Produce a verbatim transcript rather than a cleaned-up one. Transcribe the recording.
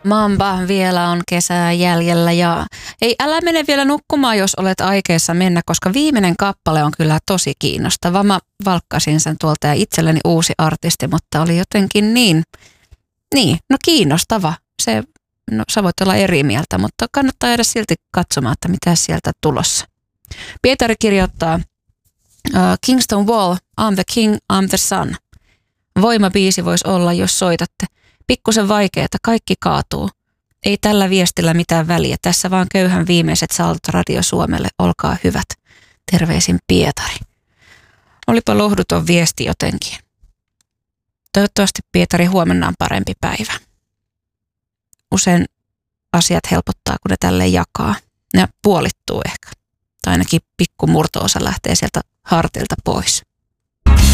Mamba, vielä on kesää jäljellä ja ei, älä mene vielä nukkumaan, jos olet aikeessa mennä, koska viimeinen kappale on kyllä tosi kiinnostava. Mä valkkasin sen tuolta ja itselleni uusi artisti, mutta oli jotenkin niin, niin, no kiinnostava. Se, no sä voit olla eri mieltä, mutta kannattaa jäädä silti katsomaan, että mitä sieltä tulossa. Pietari kirjoittaa uh, Kingston Wall, I'm the king, I'm the sun. Voimabiisi voisi olla, jos soitatte. Pikkusen vaikeeta, kaikki kaatuu. Ei tällä viestillä mitään väliä. Tässä vaan köyhän viimeiset saldot Radio Suomelle. Olkaa hyvät. Terveisin Pietari. Olipa lohduton viesti jotenkin. Toivottavasti Pietari huomenna on parempi päivä. Usein asiat helpottaa, kun ne tälleen jakaa. Ne puolittuu ehkä. Tai ainakin pikku murto-osa lähtee sieltä hartilta pois.